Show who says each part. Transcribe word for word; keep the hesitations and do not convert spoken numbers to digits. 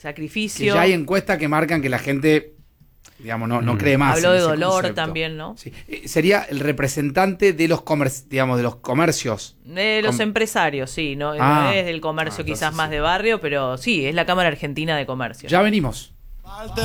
Speaker 1: sacrificio.
Speaker 2: Que ya hay encuestas que marcan que la gente, digamos, no, no
Speaker 3: Mm.
Speaker 2: cree más.
Speaker 1: Habló
Speaker 2: en
Speaker 1: de
Speaker 2: ese
Speaker 1: dolor
Speaker 2: concepto.
Speaker 1: también, ¿no?
Speaker 2: Sí. Eh, Sería el representante de los comer digamos, de los comercios.
Speaker 1: De los
Speaker 2: Com-
Speaker 1: empresarios, sí, no,
Speaker 2: Ah.
Speaker 1: no es del comercio
Speaker 2: Ah,
Speaker 1: quizás
Speaker 2: entonces
Speaker 1: más
Speaker 2: sí.
Speaker 1: de barrio, pero sí, es la Cámara Argentina de Comercio.
Speaker 2: Ya venimos.